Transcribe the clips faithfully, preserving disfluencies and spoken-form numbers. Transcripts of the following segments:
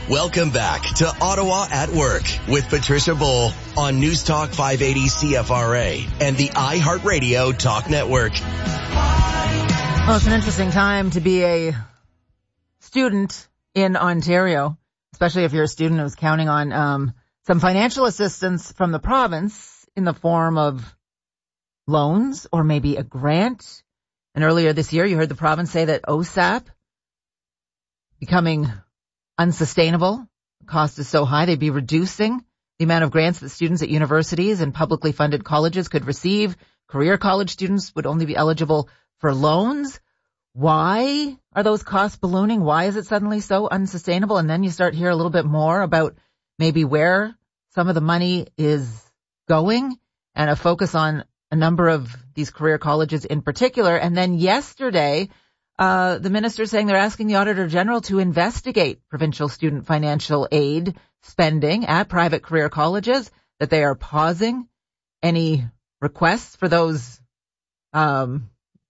Welcome back to Ottawa at Work with Patricia Bull on News Talk five eighty C F R A and the iHeartRadio Talk Network. Well, it's an interesting time to be a student in Ontario, especially if you're a student who's counting on um, some financial assistance from the province in the form of loans or maybe a grant. And earlier this year, you heard the province say that O S A P becoming unsustainable. The cost is so high, they'd be reducing the amount of grants that students at universities and publicly funded colleges could receive. Career college students would only be eligible for loans. Why are those costs ballooning? Why is it suddenly so unsustainable? And then you start to hear a little bit more about maybe where some of the money is going and a focus on a number of these career colleges in particular. And then yesterday, Uh, the minister saying they're asking the Auditor General to investigate provincial student financial aid spending at private career colleges, that they are pausing any requests for those um,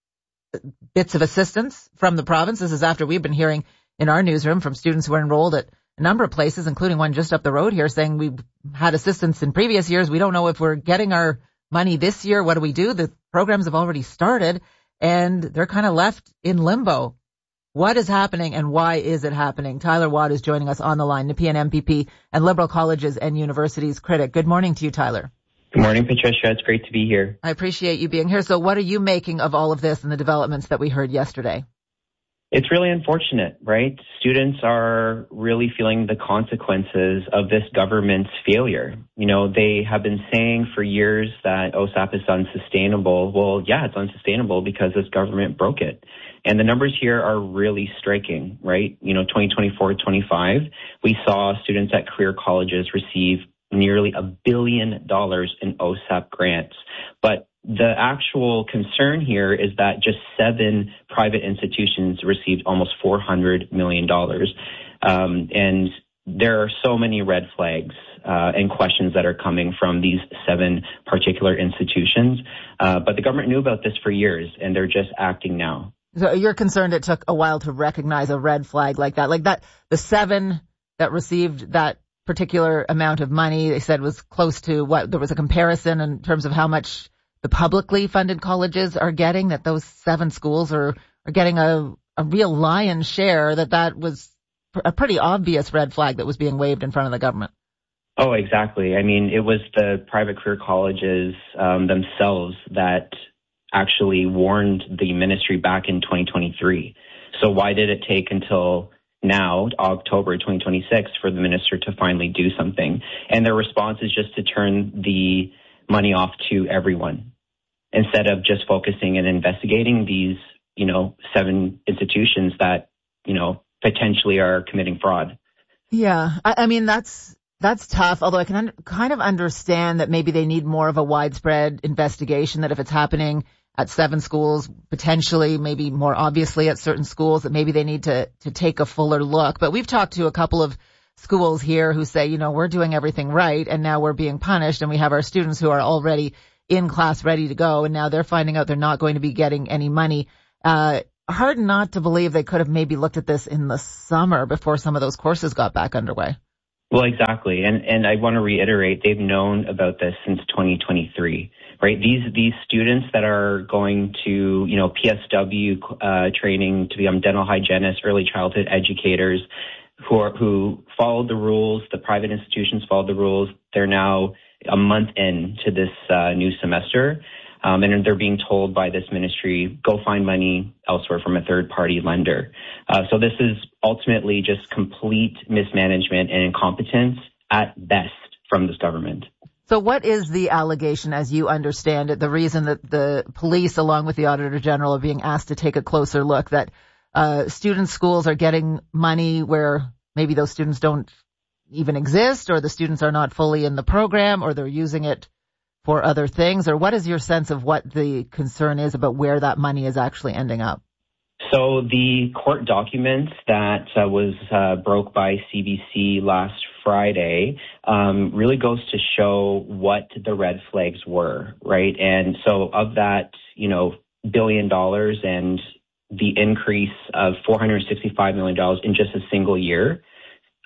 bits of assistance from the province. This is after we've been hearing in our newsroom from students who are enrolled at a number of places, including one just up the road here, saying we've had assistance in previous years. We don't know if we're getting our money this year. What do we do? The programs have already started, and they're kind of left in limbo. What is happening and why is it happening? Tyler Watt is joining us on the line, Nepean M P P and Liberal Colleges and Universities critic. Good morning to you, Tyler. Good morning, Patricia. It's great to be here. I appreciate you being here. So what are you making of all of this and the developments that we heard yesterday? It's really unfortunate, right? Students are really feeling the consequences of this government's failure. You know, they have been saying for years that O S A P is unsustainable. Well, yeah, it's unsustainable because this government broke it. And the numbers here are really striking, right? You know, twenty twenty-four twenty-five, we saw students at career colleges receive nearly a billion dollars in O S A P grants. But the actual concern here is that just seven private institutions received almost four hundred million dollars. Um, and there are so many red flags uh, and questions that are coming from these seven particular institutions. Uh, but the government knew about this for years, and they're just acting now. So you're concerned it took a while to recognize a red flag like that, like that, the seven that received that particular amount of money, they said was close to what, there was a comparison in terms of how much the publicly funded colleges are getting, that those seven schools are, are getting a, a real lion's share, that that was a pretty obvious red flag that was being waved in front of the government. Oh, exactly. I mean, it was the private career colleges um, themselves that actually warned the ministry back in twenty twenty-three. So why did it take until now, October twenty twenty-six, for the minister to finally do something? And their response is just to turn the money off to everyone, instead of just focusing and investigating these, you know, seven institutions that, you know, potentially are committing fraud. Yeah, I, I mean, that's that's tough, although I can un- kind of understand that maybe they need more of a widespread investigation, that if it's happening at seven schools, potentially maybe more obviously at certain schools, that maybe they need to, to take a fuller look. But we've talked to a couple of schools here who say, you know, we're doing everything right and now we're being punished, and we have our students who are already in class ready to go, and now they're finding out they're not going to be getting any money. Uh, hard not to believe they could have maybe looked at this in the summer before some of those courses got back underway. Well, exactly. And and I want to reiterate, they've known about this since twenty twenty-three, right? These these students that are going to, you know, P S W uh, training to become dental hygienists, early childhood educators, who are, who followed the rules, the private institutions followed the rules. They're now a month into this uh, new semester, um, and they're being told by this ministry, go find money elsewhere from a third-party lender. Uh, so this is ultimately just complete mismanagement and incompetence at best from this government. So what is the allegation, as you understand it, the reason that the police, along with the Auditor General, are being asked to take a closer look, that uh, student schools are getting money where maybe those students don't even exist, or the students are not fully in the program, or they're using it for other things? Or what is your sense of what the concern is about where that money is actually ending up? So the court documents that uh, was uh, broke by C B C last Friday um, really goes to show what the red flags were, right? And so of that, you know, billion dollars and the increase of four hundred sixty-five million dollars in just a single year,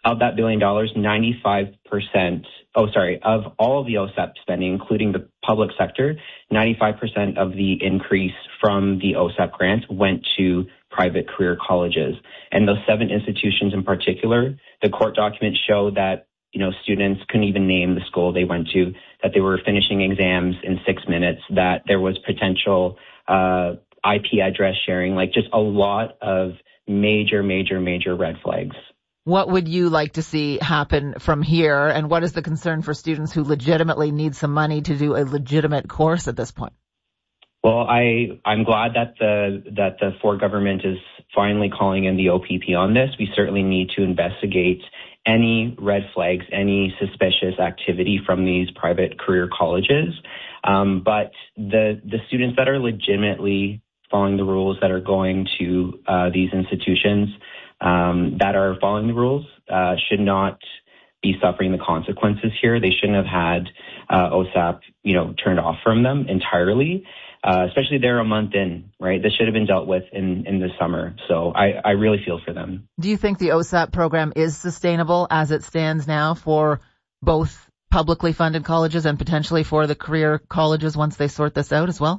of that billion dollars, ninety-five percent, oh, sorry, of all of the O S A P spending, including the public sector, ninety-five percent of the increase from the O S A P grant went to private career colleges. And those seven institutions in particular, the court documents show that, you know, students couldn't even name the school they went to, that they were finishing exams in six minutes, that there was potential uh, I P address sharing, like just a lot of major, major, major red flags. What would you like to see happen from here, and what is the concern for students who legitimately need some money to do a legitimate course at this point? Well, I, I'm glad that the that the Ford government is finally calling in the O P P on this. We certainly need to investigate any red flags, any suspicious activity from these private career colleges. Um, but the the students that are legitimately following the rules, that are going to uh, these institutions, um, that are following the rules, uh, should not be suffering the consequences here. They shouldn't have had uh, O S A P, you know, turned off from them entirely. Uh, especially they're a month in, right? This should have been dealt with in, in the summer. So I, I really feel for them. Do you think the O S A P program is sustainable as it stands now for both publicly funded colleges and potentially for the career colleges once they sort this out as well?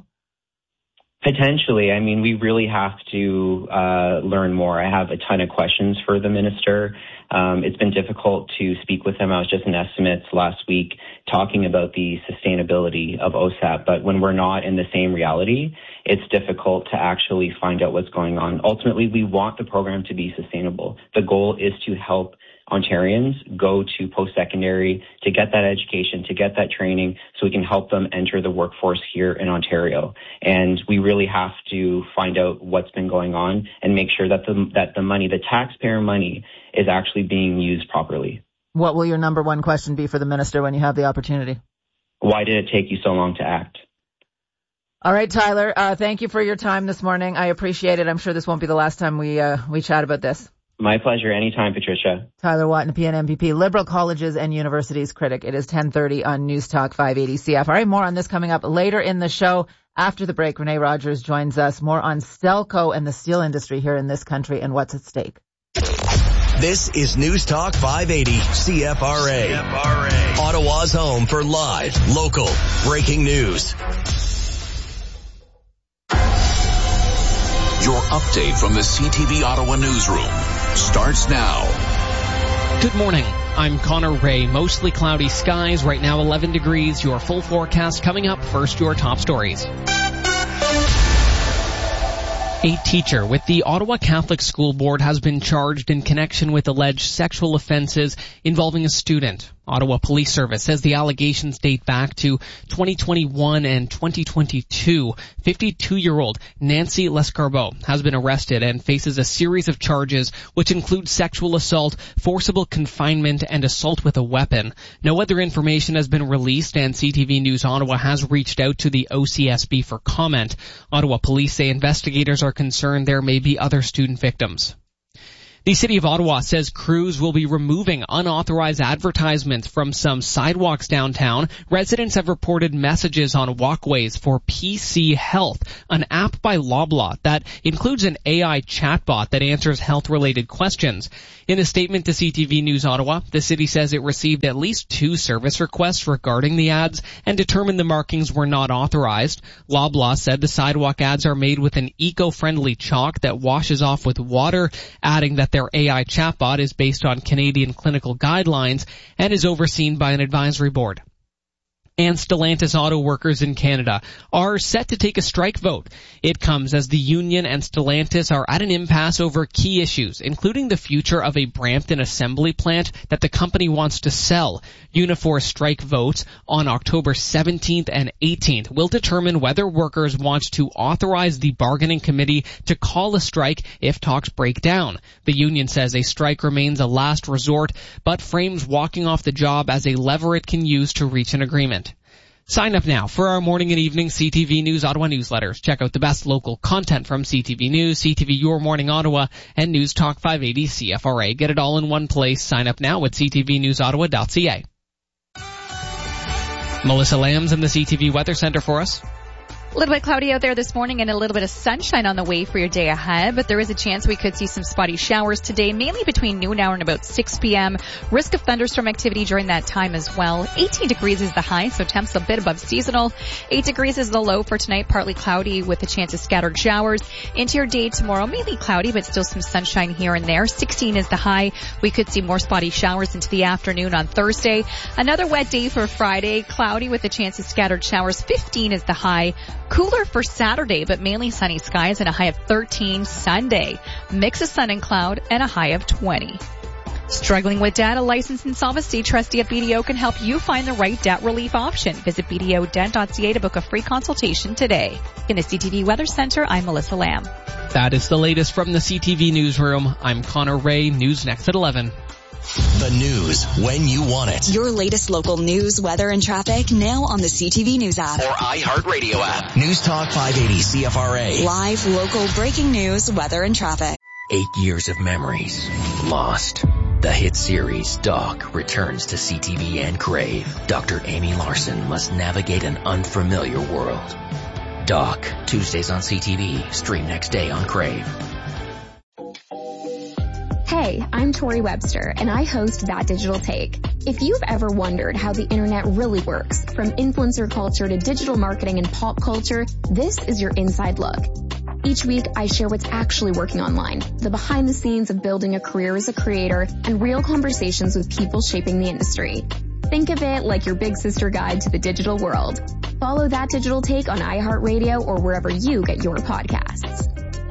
Potentially. I mean, we really have to uh, learn more. I have a ton of questions for the minister. Um, it's been difficult to speak with him. I was just in estimates last week talking about the sustainability of O S A P, but when we're not in the same reality, it's difficult to actually find out what's going on. Ultimately, we want the program to be sustainable. The goal is to help Ontarians go to post-secondary, to get that education, to get that training, so we can help them enter the workforce here in Ontario. And we really have to find out what's been going on and make sure that the that the money, the taxpayer money, is actually being used properly. What will your number one question be for the minister when you have the opportunity? Why did it take you so long to act? All right, Tyler, uh, thank you for your time this morning. I appreciate it. I'm sure this won't be the last time we uh, we chat about this. My pleasure. Anytime, Patricia. Tyler Watanabe, M P P, Liberal Colleges and Universities critic. It is ten thirty on News Talk five eighty C F R A. More on this coming up later in the show. After the break, Renee Rogers joins us. More on Stelco and the steel industry here in this country and what's at stake. This is News Talk five eighty C F R A. C F R A. Ottawa's home for live, local, breaking news. Your update from the C T V Ottawa newsroom starts now. Good morning. I'm Connor Ray. Mostly cloudy skies. Right now eleven degrees. Your full forecast coming up. First, your top stories. A teacher with the Ottawa Catholic School Board has been charged in connection with alleged sexual offenses involving a student. Ottawa Police Service says the allegations date back to twenty twenty-one and twenty twenty-two. fifty-two-year-old Nancy Lescarbot has been arrested and faces a series of charges which include sexual assault, forcible confinement, and assault with a weapon. No other information has been released, and C T V News Ottawa has reached out to the O C S B for comment. Ottawa police say investigators are concerned there may be other student victims. The City of Ottawa says crews will be removing unauthorized advertisements from some sidewalks downtown. Residents have reported messages on walkways for P C Health, an app by Loblaw that includes an A I chatbot that answers health-related questions. In a statement to C T V News Ottawa, the city says it received at least two service requests regarding the ads and determined the markings were not authorized. Loblaw said the sidewalk ads are made with an eco-friendly chalk that washes off with water, adding that their A I chatbot is based on Canadian clinical guidelines and is overseen by an advisory board. And Stellantis auto workers in Canada are set to take a strike vote. It comes as the union and Stellantis are at an impasse over key issues, including the future of a Brampton assembly plant that the company wants to sell. Unifor strike votes on October seventeenth and eighteenth will determine whether workers want to authorize the bargaining committee to call a strike if talks break down. The union says a strike remains a last resort, but frames walking off the job as a lever it can use to reach an agreement. Sign up now for our morning and evening C T V News Ottawa newsletters. Check out the best local content from C T V News, C T V Your Morning Ottawa, and News Talk five eighty C F R A. Get it all in one place. Sign up now at c t v news ottawa dot c a. Melissa Lambs in the C T V Weather Center for us. A little bit cloudy out there this morning and a little bit of sunshine on the way for your day ahead, but there is a chance we could see some spotty showers today, mainly between noon hour and about six p.m. Risk of thunderstorm activity during that time as well. eighteen degrees is the high, so temps a bit above seasonal. eight degrees is the low for tonight, partly cloudy with a chance of scattered showers. Into your day tomorrow, mainly cloudy, but still some sunshine here and there. sixteen is the high. We could see more spotty showers into the afternoon on Thursday. Another wet day for Friday, cloudy with a chance of scattered showers. fifteen is the high. Cooler for Saturday, but mainly sunny skies and a high of thirteen Sunday. Mix of sun and cloud and a high of twenty. Struggling with debt? A licensed insolvency trustee at B D O can help you find the right debt relief option. Visit b d o debt dot c a to book a free consultation today. In the C T V Weather Center, I'm Melissa Lamb. That is the latest from the C T V Newsroom. I'm Connor Ray. News next at eleven. The news when you want it. Your latest local news, weather, and traffic now on the C T V News app. Or iHeartRadio app. News Talk five eighty C F R A. Live, local, breaking news, weather, and traffic. Eight years of memories lost. The hit series Doc returns to C T V and Crave. Doctor Amy Larson must navigate an unfamiliar world. Doc, Tuesdays on C T V, stream next day on Crave. Hey, I'm Tori Webster, and I host That Digital Take. If you've ever wondered how the internet really works, from influencer culture to digital marketing and pop culture, this is your inside look. Each week, I share what's actually working online, the behind the scenes of building a career as a creator, and real conversations with people shaping the industry. Think of it like your big sister guide to the digital world. Follow That Digital Take on iHeartRadio or wherever you get your podcasts.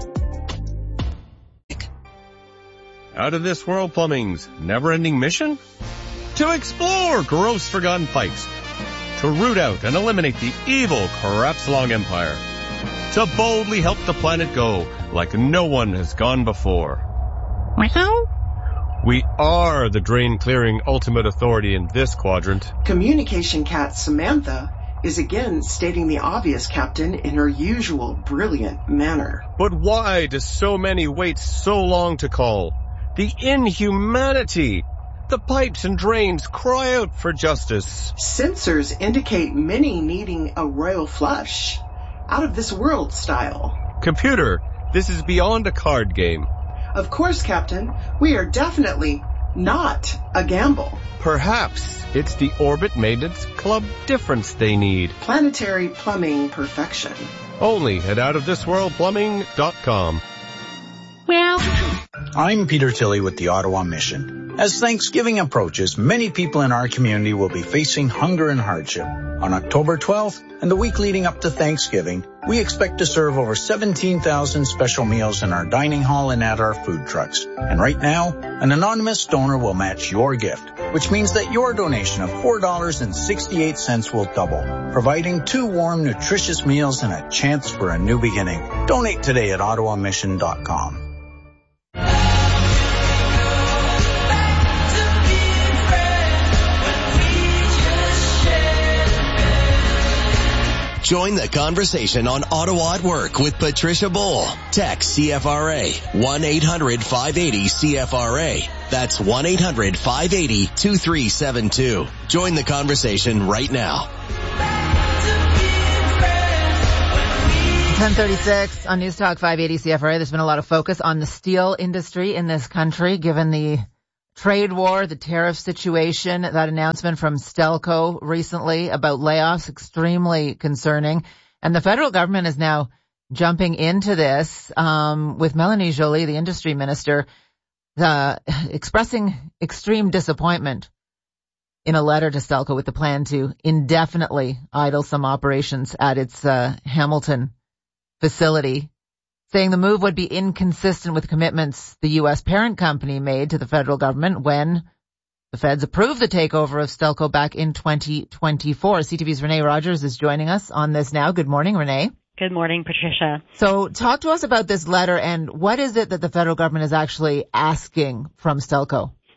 Out of This World Plumbing's never-ending mission? To explore gross forgotten pipes. To root out and eliminate the evil Crapslong Empire. To boldly help the planet go like no one has gone before. Meow? We are the drain-clearing ultimate authority in this quadrant. Communication cat Samantha is again stating the obvious, Captain, in her usual brilliant manner. But why do so many wait so long to call? The inhumanity! The pipes and drains cry out for justice. Sensors indicate many needing a royal flush. Out of this world style. Computer, this is beyond a card game. Of course, Captain. We are definitely not a gamble. Perhaps it's the Orbit Maintenance Club difference they need. Planetary plumbing perfection. Only at out of this world plumbing dot com. Well, I'm Peter Tilley with the Ottawa Mission. As Thanksgiving approaches, many people in our community will be facing hunger and hardship. On October twelfth and the week leading up to Thanksgiving, we expect to serve over seventeen thousand special meals in our dining hall and at our food trucks. And right now, an anonymous donor will match your gift, which means that your donation of four dollars and sixty-eight cents will double, providing two warm, nutritious meals and a chance for a new beginning. Donate today at ottawa mission dot com. Join the conversation on Ottawa at Work with Patricia Bull. Text C F R A one eight hundred five eighty C F R A. That's one eight hundred five eighty two three seven two. Join the conversation right now. ten thirty-six on News Talk five eighty C F R A. There's been a lot of focus on the steel industry in this country, given the trade war, the tariff situation, that announcement from Stelco recently about layoffs, extremely concerning. And the federal government is now jumping into this, um, with Melanie Joly, the industry minister, uh, expressing extreme disappointment in a letter to Stelco with the plan to indefinitely idle some operations at its uh, Hamilton facility, saying the move would be inconsistent with commitments the U S parent company made to the federal government when the feds approved the takeover of Stelco back in twenty twenty-four. C T V's Renee Rogers is joining us on this now. Good morning, Renee. Good morning, Patricia. So talk to us about this letter and what is it that the federal government is actually asking from Stelco? Mm-hmm.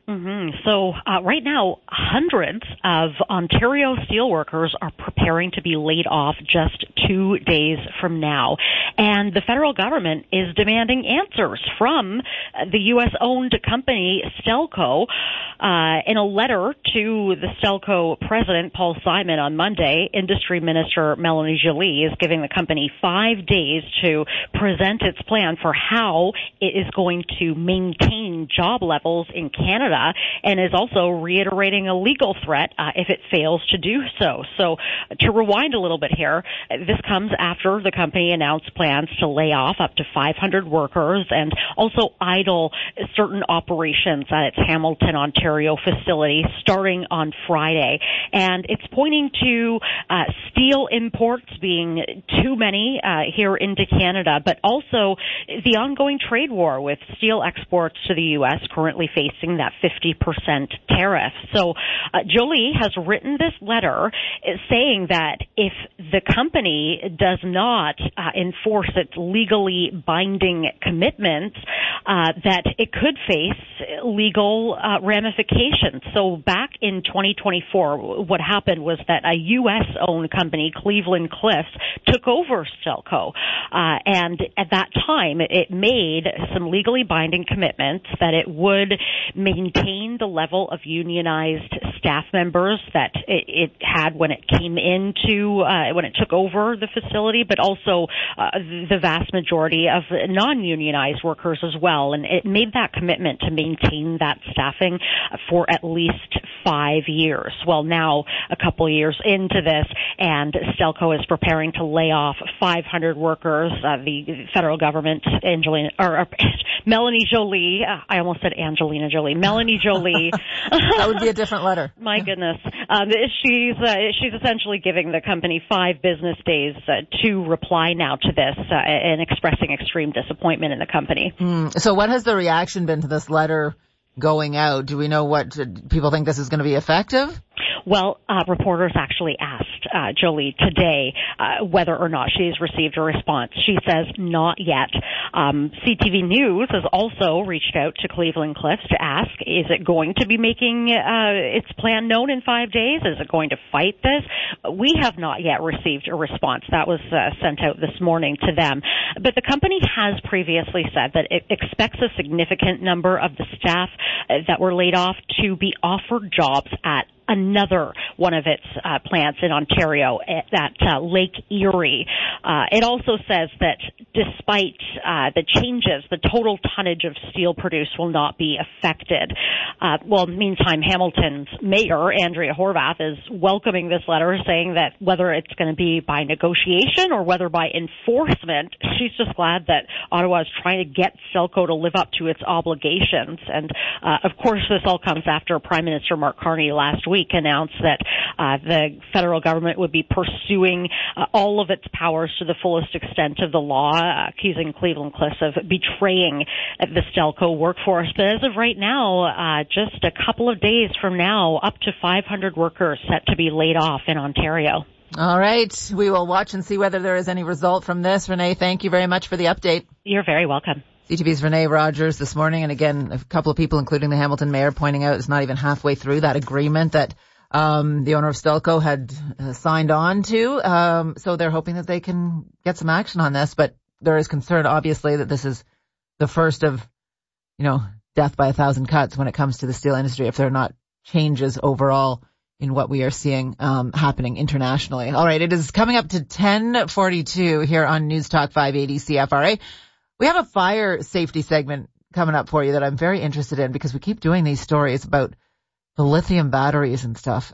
morning. So uh, right now, hundreds of Ontario steelworkers are preparing to be laid off just two days from now. And the federal government is demanding answers from the U S-owned company Stelco. Uh, in a letter to the Stelco president, Paul Simon, on Monday, Industry Minister Melanie Joly is giving the company five days to present its plan for how it is going to maintain job levels in Canada, and is also reiterating a legal threat uh, if it fails to do so. So to rewind a little bit here, this comes after the company announced plans to lay off up to five hundred workers and also idle certain operations at its Hamilton, Ontario facility starting on Friday. And it's pointing to uh, steel imports being too many uh, here into Canada, but also the ongoing trade war with steel exports to the U S currently facing that fifty percent tariff. So uh, Joly has written this letter saying that if the company does not uh, enforce its legally binding commitments, uh, that it could face legal uh, ramifications. So back in twenty twenty-four, what happened was that a U S-owned company, Cleveland Cliffs, took over Stelco. Uh, and at that time, it made some legally binding commitments that it would maintain the level of unionized staff members that it, it had when it came into, uh, when it took over the facility, but also uh, the vast majority of non-unionized workers as well. And it made that commitment to maintain that staffing for at least five years. Well, now a couple of years into this, and Stelco is preparing to lay off five hundred workers. Uh, the federal government, Angelina, or, or Melanie Joly, uh, I almost said Angelina Jolie, Melanie Joly. That would be a different letter. My goodness. Um, she's, uh, she's essentially giving the company five business days uh, to reply now to this uh, and expressing extreme disappointment in the company. Mm. So what has the reaction been to this letter going out? Do we know what people think this is going to be effective? Well, uh, reporters actually asked uh, Joly today uh, whether or not she's received a response. She says not yet. Um, C T V News has also reached out to Cleveland Cliffs to ask, is it going to be making uh, its plan known in five days? Is it going to fight this? We have not yet received a response. That was uh, sent out this morning to them. But the company has previously said that it expects a significant number of the staff uh, that were laid off to be offered jobs at another one of its uh, plants in Ontario at uh, Lake Erie. Uh, it also says that despite uh, the changes, the total tonnage of steel produced will not be affected. Uh, well, meantime, Hamilton's mayor, Andrea Horwath, is welcoming this letter, saying that whether it's going to be by negotiation or whether by enforcement, she's just glad that Ottawa is trying to get Stelco to live up to its obligations. And, uh, of course, this all comes after Prime Minister Mark Carney last week announced that uh, the federal government would be pursuing uh, all of its powers to the fullest extent of the law, uh, accusing Cleveland Cliffs of betraying the Stelco workforce. But as of right now, uh, just a couple of days from now, up to five hundred workers set to be laid off in Ontario. All right. We will watch and see whether there is any result from this. Renee, thank you very much for the update. You're very welcome. C T V's Renee Rogers this morning, and again, a couple of people, including the Hamilton mayor, pointing out it's not even halfway through that agreement that um the owner of Stelco had uh, signed on to. Um so they're hoping that they can get some action on this, but there is concern, obviously, that this is the first of, you know, death by a thousand cuts when it comes to the steel industry if there are not changes overall in what we are seeing um happening internationally. All right, it is coming up to ten forty-two here on News Talk five eighty C F R A. We have a fire safety segment coming up for you that I'm very interested in because we keep doing these stories about the lithium batteries and stuff.